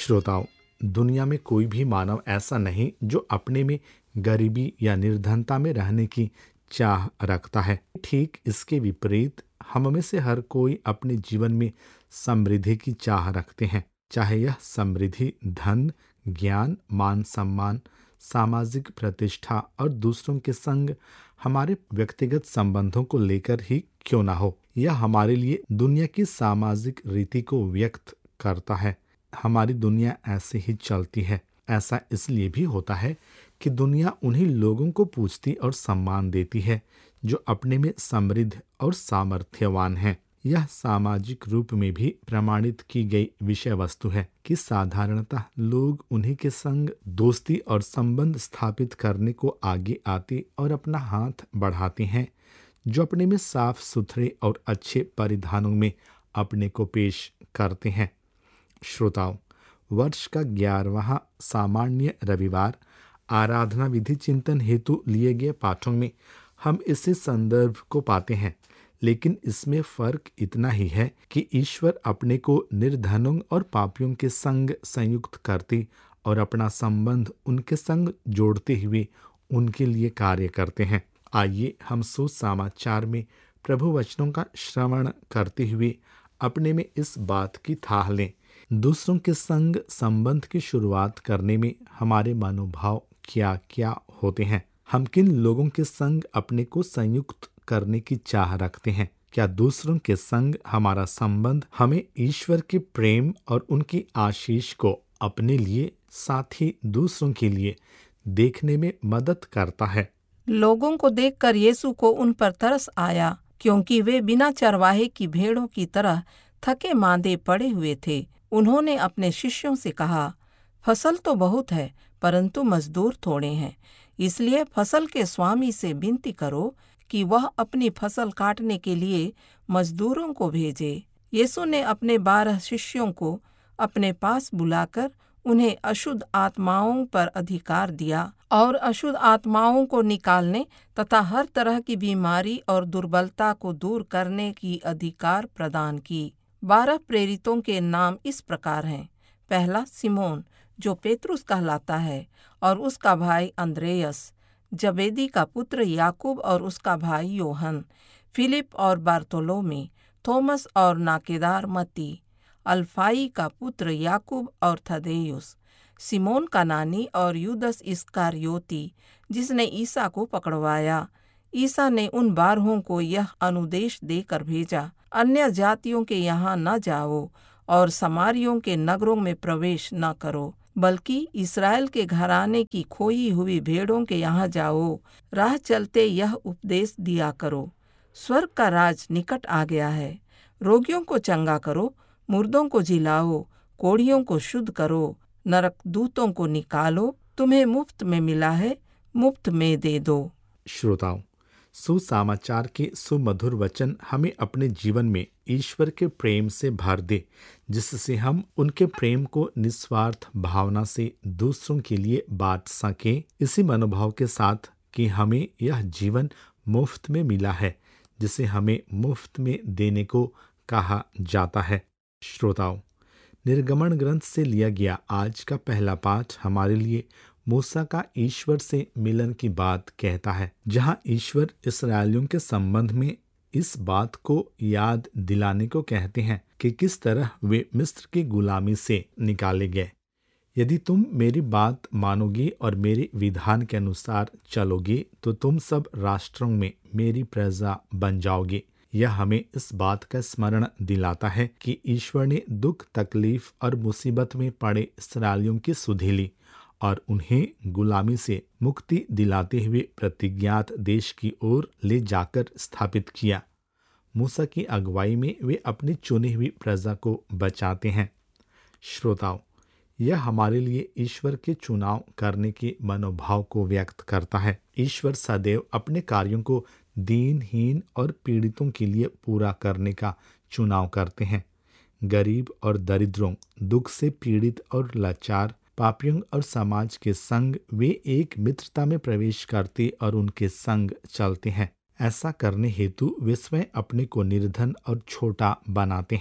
श्रोताओं, दुनिया में कोई भी मानव ऐसा नहीं जो अपने में गरीबी या निर्धनता में रहने की चाह रखता है। ठीक इसके विपरीत हम में से हर कोई अपने जीवन में समृद्धि की चाह रखते हैं, चाहे यह समृद्धि धन, ज्ञान, मान सम्मान, सामाजिक प्रतिष्ठा और दूसरों के संग हमारे व्यक्तिगत संबंधों को लेकर ही क्यों ना हो। यह हमारे लिए दुनिया की सामाजिक रीति को व्यक्त करता है। हमारी दुनिया ऐसे ही चलती है। ऐसा इसलिए भी होता है कि दुनिया उन्हीं लोगों को पूजती और सम्मान देती है जो अपने में समृद्ध और सामर्थ्यवान हैं। यह सामाजिक रूप में भी प्रमाणित की गई विषय वस्तु है कि साधारणतः लोग उन्हीं के संग दोस्ती और संबंध स्थापित करने को आगे आते और अपना हाथ बढ़ाते हैं जो अपने में साफ सुथरे और अच्छे परिधानों में अपने को पेश करते हैं। श्रोताओं, वर्ष का 11वां सामान्य रविवार आराधना विधि चिंतन हेतु लिए गए पाठों में हम इसी संदर्भ को पाते हैं, लेकिन इसमें फर्क इतना ही है कि ईश्वर अपने को निर्धनों और पापियों के संग संयुक्त करते और अपना संबंध उनके संग जोड़ते हुए उनके लिए कार्य करते हैं। आइए हम सुसमाचार में प्रभु वचनों का श्रवण करते हुए अपने में इस बात की थाह लें। दूसरों के संग संबंध की शुरुआत करने में हमारे मनोभाव क्या क्या होते हैं? हम किन लोगों के संग अपने को संयुक्त करने की चाह रखते हैं? क्या दूसरों के संग हमारा संबंध हमें ईश्वर के प्रेम और उनकी आशीष को अपने लिए साथ ही दूसरों के लिए देखने में मदद करता है? लोगों को देखकर यीशु को उन पर तरस आया, क्योंकि वे बिना चरवाहे की भेड़ों की तरह थके मांदे पड़े हुए थे। उन्होंने अपने शिष्यों से कहा, फसल तो बहुत है, परंतु मजदूर थोड़े हैं। इसलिए फसल के स्वामी से विनती करो कि वह अपनी फसल काटने के लिए मजदूरों को भेजे। यीशु ने अपने 12 शिष्यों को अपने पास बुलाकर उन्हें अशुद्ध आत्माओं पर अधिकार दिया और अशुद्ध आत्माओं को निकालने तथा हर तरह की बीमारी और दुर्बलता को दूर करने की अधिकार प्रदान की। 12 प्रेरितों के नाम इस प्रकार हैं। पहला, सिमोन जो पेतरुस कहलाता है और उसका भाई अंद्रेयस, जबेदी का पुत्र याकूब और उसका भाई योहन, फिलिप और बारतोलोमी, थोमस और नाकेदार मत्ती, अल्फाई का पुत्र याकूब और थदेयुस, सिमोन कनानी और यूदस इस्करियोती जिसने ईसा को पकड़वाया। ईसा ने उन 12 को यह अनुदेश देकर भेजा, अन्य जातियों के यहाँ न जाओ और समारियों के नगरों में प्रवेश न करो, बल्कि इस्राएल के घराने की खोई हुई भेड़ों के यहाँ जाओ। राह चलते यह उपदेश दिया करो, स्वर्ग का राज निकट आ गया है। रोगियों को चंगा करो, मुर्दों को जिलाओ, कोढ़ियों को शुद्ध करो, नरक दूतों को निकालो। तुम्हें मुफ्त में मिला है, मुफ्त में दे दो। श्रोताओं, सुसमाचार के सुमधुर वचन हमें अपने जीवन में ईश्वर के प्रेम से भर दे, जिससे हम उनके प्रेम को निस्वार्थ भावना से दूसरों के लिए बांट सकें, इसी मनोभाव के साथ कि हमें यह जीवन मुफ्त में मिला है, जिसे हमें मुफ्त में देने को कहा जाता है। श्रोताओं, निर्गमन ग्रंथ से लिया गया आज का पहला पाठ हमारे लिए मूसा का ईश्वर से मिलन की बात कहता है, जहां ईश्वर इस्राएलियों के संबंध में इस बात को याद दिलाने को कहते हैं कि किस तरह वे मिस्र की गुलामी से निकाले गए। यदि तुम मेरी बात मानोगे और मेरे विधान के अनुसार चलोगे तो तुम सब राष्ट्रों में मेरी प्रजा बन जाओगे। यह हमें इस बात का स्मरण दिलाता है कि ईश्वर ने दुख, तकलीफ और मुसीबत में पड़े इस्राएलियों की सुधि ली और उन्हें गुलामी से मुक्ति दिलाते हुए प्रतिज्ञात देश की ओर ले जाकर स्थापित किया। मूसा की अगुवाई में वे अपनी चुनी हुई प्रजा को बचाते हैं। श्रोताओं, यह हमारे लिए ईश्वर के चुनाव करने के मनोभाव को व्यक्त करता है। ईश्वर सदैव अपने कार्यों को दीनहीन और पीड़ितों के लिए पूरा करने का चुनाव करते हैं। गरीब और दरिद्रों, दुख से पीड़ित और लाचार, पापियों और समाज के संग वे एक मित्रता में प्रवेश करते और उनके संग चलते हैं। ऐसा करने हेतु वे स्वयं अपने को निर्धन और छोटा बनाते हैं।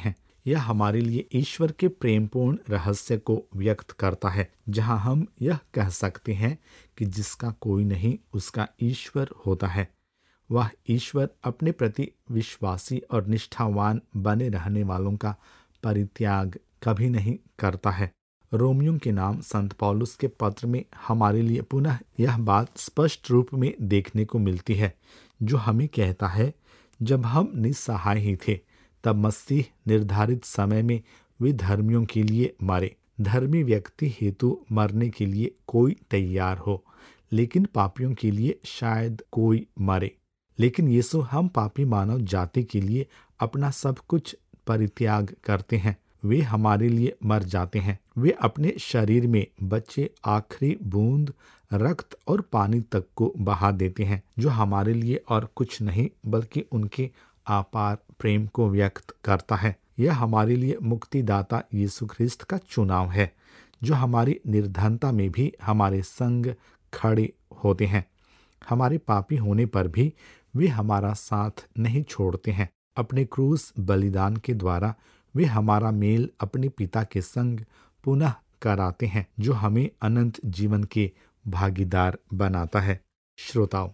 यह हमारे लिए ईश्वर के प्रेमपूर्ण रहस्य को व्यक्त करता है, जहां हम यह कह सकते हैं कि जिसका कोई नहीं उसका ईश्वर होता है। वह ईश्वर अपने प्रति विश्वासी और निष्ठावान बने रहने वालों का परित्याग कभी नहीं करता है। रोमियों के नाम संत पौलुस के पत्र में हमारे लिए पुनः यह बात स्पष्ट रूप में देखने को मिलती है, जो हमें कहता है, जब हम निस्सहाय ही थे तब मसीह निर्धारित समय में विधर्मियों के लिए मरे। धर्मी व्यक्ति हेतु मरने के लिए कोई तैयार हो, लेकिन पापियों के लिए शायद कोई मरे। लेकिन यीशु हम पापी मानव जाति के लिए अपना सब कुछ परित्याग करते हैं। वे हमारे लिए मर जाते हैं। वे अपने शरीर में बचे आखिरी बूंद रक्त और पानी तक को बहा देते हैं, जो हमारे लिए और कुछ नहीं बल्कि उनके अपार प्रेम को व्यक्त करता है। यह हमारे लिए मुक्तिदाता यीशु ख्रिस्त का चुनाव है, जो हमारी निर्धनता में भी हमारे संग खड़े होते हैं। हमारे पापी होने पर भी वे हमारा साथ नहीं छोड़ते हैं। अपने क्रूस बलिदान के द्वारा वे हमारा मेल अपने पिता के संग पुनः कराते हैं, जो हमें अनंत जीवन के भागीदार बनाता है। श्रोताओ,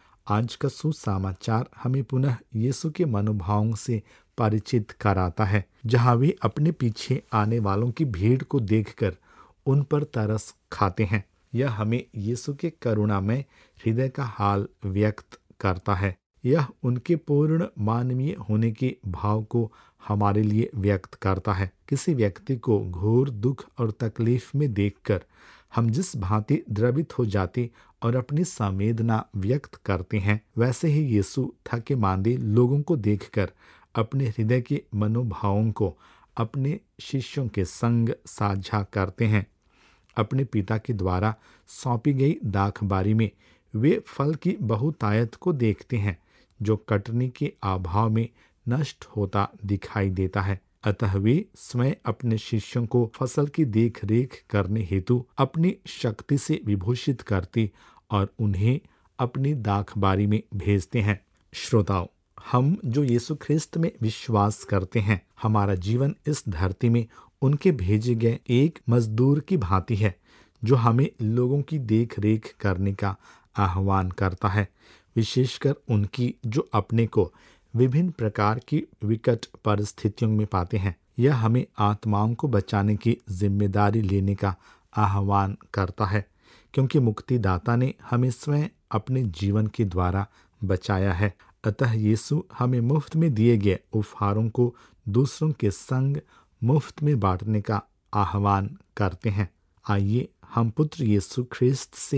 आज का सुसमाचार हमें पुनः यीशु के मनोभावों से परिचित कराता है, जहां वे अपने पीछे आने वालों की भीड़ को देखकर उन पर तरस खाते हैं। यह हमें यीशु के करुणामय हृदय का हाल व्यक्त करता है। यह उनके पूर्ण मानवीय होने के भाव को हमारे लिए व्यक्त करता है। किसी व्यक्ति को घोर दुख और तकलीफ में देखकर हम जिस भांति द्रवित हो जाते और अपनी संवेदना व्यक्त करते हैं, वैसे ही यीशु थके मांदे लोगों को देखकर अपने हृदय के मनोभावों को अपने शिष्यों के संग साझा करते हैं। अपने पिता के द्वारा सौंपी गई दाखबारी में वे फल की बहुतायत को देखते हैं, जो कटनी के अभाव में नष्ट होता दिखाई देता है। अतः वे स्वयं अपने शिष्यों को फसल की देख रेख करने हेतु अपनी शक्ति से विभूषित करते और उन्हें अपनी दाखबारी में भेजते हैं। श्रोताओं, हम जो यीशु ख्रिस्त में विश्वास करते हैं, हमारा जीवन इस धरती में उनके भेजे गए एक मजदूर की भांति है, जो हमें लोगों की देख रेख करने का आह्वान करता है, विशेषकर उनकी जो अपने को विभिन्न प्रकार की विकट परिस्थितियों में पाते हैं। यह हमें आत्माओं को बचाने की जिम्मेदारी लेने का आह्वान करता है, क्योंकि मुक्तिदाता ने हमें स्वयं अपने जीवन के द्वारा बचाया है। अतः यीशु हमें मुफ्त में दिए गए उपहारों को दूसरों के संग मुफ्त में बांटने का आह्वान करते हैं। आइए हम पुत्र यीशु ख्रिस्त से